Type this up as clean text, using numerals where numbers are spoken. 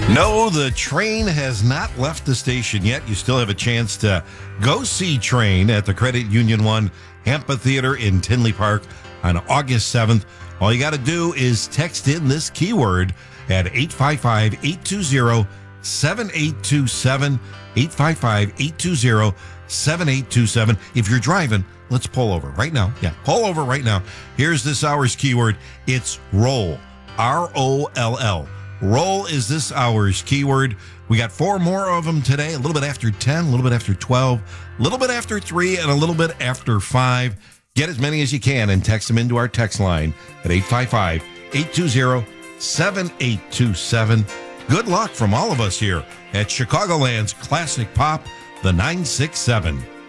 No, the train has not left the station yet. You still have a chance to go see Train at the Credit Union One Amphitheater in Tinley Park on August 7th. All you got to do is text in this keyword at 855-820-7827, 855-820-7827. If you're driving, let's pull over right now. Yeah, pull over right now. Here's this hour's keyword. It's roll, R-O-L-L. Roll is this hour's keyword. We got 4 more of them today, a little bit after 10, a little bit after 12, a little bit after 3, and a little bit after 5. Get as many as you can and text them into our text line at 855-820-7827. Good luck from all of us here at Chicagoland's Classic Pop, the 967.